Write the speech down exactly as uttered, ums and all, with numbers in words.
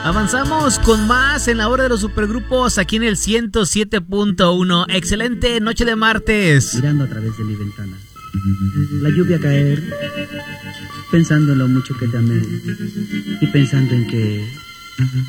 Avanzamos con más en la hora de los supergrupos aquí en el ciento siete punto uno. Excelente noche de martes. Mirando a través de mi ventana, la lluvia caer, pensando en lo mucho que te amé y pensando en que